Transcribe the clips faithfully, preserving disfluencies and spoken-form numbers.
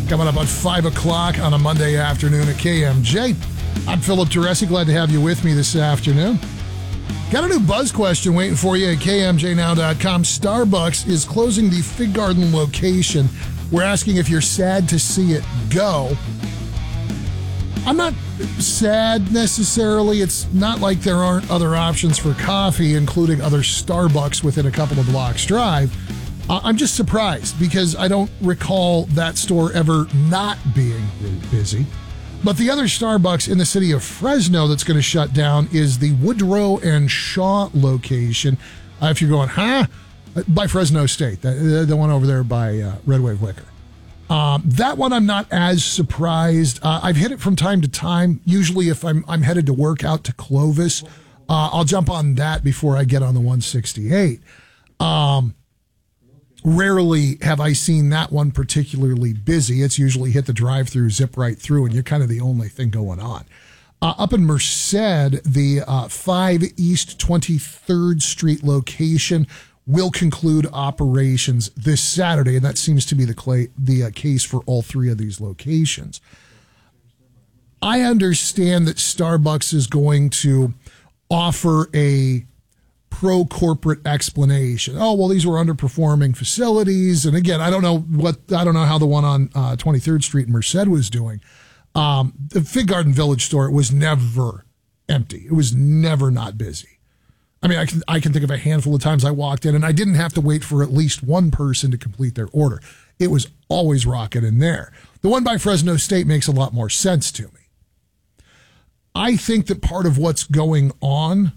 Coming up at five o'clock on a Monday afternoon at K M J. I'm Philip Teresi. Glad to have you with me this afternoon. Got a new buzz question waiting for you at K M J now dot com. Starbucks is closing the Fig Garden location. We're asking if you're sad to see it go. I'm not sad necessarily. It's not like there aren't other options for coffee, including other Starbucks within a couple of blocks drive. Uh, I'm just surprised because I don't recall that store ever not being really busy. But the other Starbucks in the city of Fresno that's going to shut down is the Woodrow and Shaw location. Uh, if you're going, huh? By Fresno State, the, the one over there by uh, Red Wave Liquor. Um, that one I'm not as surprised. Uh, I've hit it from time to time. Usually if I'm I'm headed to work out to Clovis, uh, I'll jump on that before I get on the one sixty-eight. Um, rarely have I seen that one particularly busy. It's usually hit the drive-through, zip right through, and you're kind of the only thing going on. Uh, up in Merced, the uh, five East twenty-third Street location will conclude operations this Saturday, and that seems to be the cl- the uh, case for all three of these locations. I understand that Starbucks is going to offer a pro-corporate explanation. Oh, well, these were underperforming facilities, and again, I don't know what I don't know how the one on uh, twenty-third Street in Merced was doing. Um, the Fig Garden Village store was never empty. It was never not busy. I mean, I can I can think of a handful of times I walked in and I didn't have to wait for at least one person to complete their order. It was always rocking in there. The one by Fresno State makes a lot more sense to me. I think that part of what's going on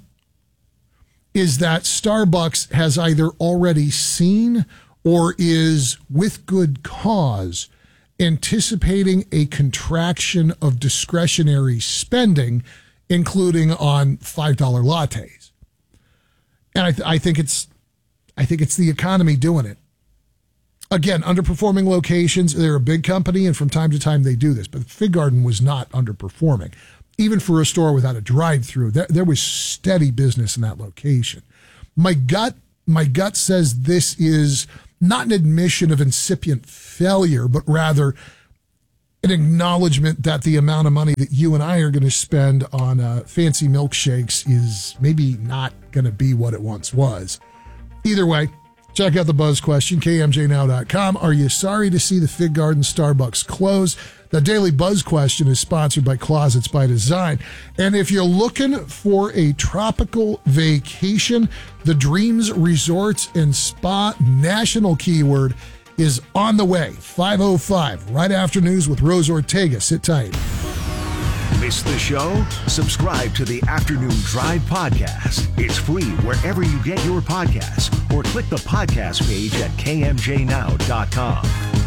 is that Starbucks has either already seen or is, with good cause, anticipating a contraction of discretionary spending, including on five dollar lattes. And I, th- I think it's, I think it's the economy doing it. Again, underperforming locations. They're a big company, and from time to time they do this. But Fig Garden was not underperforming, even for a store without a drive-through. There, there was steady business in that location. My gut, my gut says this is not an admission of incipient failure, but rather an acknowledgement that the amount of money that you and I are going to spend on uh, fancy milkshakes is maybe not going to be what it once was. Either way, check out the buzz question, K M J now dot com. Are you sorry to see the Fig Garden Starbucks close? The daily buzz question is sponsored by Closets by Design. And if you're looking for a tropical vacation, the Dreams Resorts and Spa national keyword is on the way. five oh five, right after news with Rose Ortega. Sit tight. Miss the show? Subscribe to the Afternoon Drive podcast. It's free wherever you get your podcasts, or click the podcast page at K M J now dot com.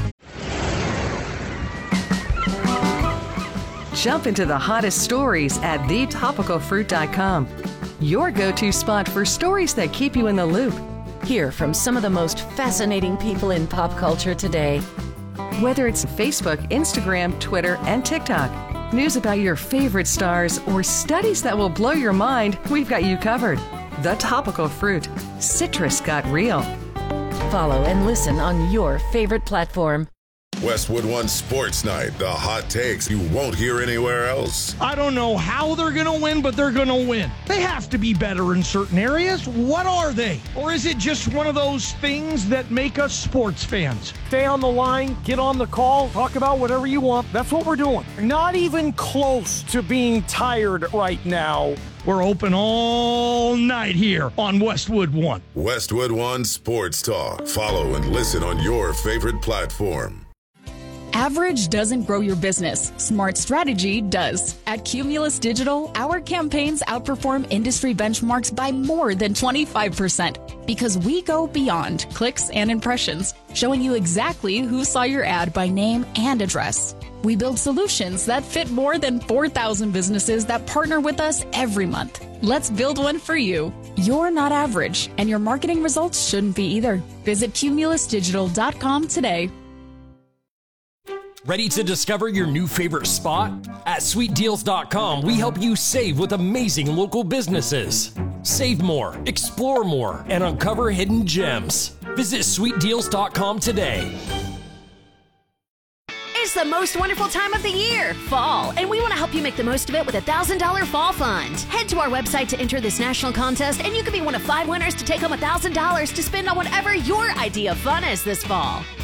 Jump into the hottest stories at the topical fruit dot com. Your go-to spot for stories that keep you in the loop. Hear from some of the most fascinating people in pop culture today. Whether it's Facebook, Instagram, Twitter, and TikTok, news about your favorite stars, or studies that will blow your mind, we've got you covered. The Topical Fruit. Citrus got real. Follow and listen on your favorite platform. Westwood One Sports Night, the hot takes you won't hear anywhere else. I don't know how they're going to win, but they're going to win. They have to be better in certain areas. What are they? Or is it just one of those things that make us sports fans? Stay on the line, get on the call, talk about whatever you want. That's what we're doing. Not even close to being tired right now. We're open all night here on Westwood One. Westwood One Sports Talk. Follow and listen on your favorite platform. Average doesn't grow your business. Smart strategy does. At Cumulus Digital, our campaigns outperform industry benchmarks by more than twenty-five percent because we go beyond clicks and impressions, showing you exactly who saw your ad by name and address. We build solutions that fit more than four thousand businesses that partner with us every month. Let's build one for you. You're not average, and your marketing results shouldn't be either. Visit cumulus digital dot com today. Ready to discover your new favorite spot? At sweet deals dot com, we help you save with amazing local businesses. Save more, explore more, and uncover hidden gems. Visit sweet deals dot com today. is the most wonderful time of the year, fall, and we want to help you make the most of it with a one thousand dollars Fall Fund. Head to our website to enter this national contest, and you could be one of five winners to take home one thousand dollars to spend on whatever your idea of fun is this fall.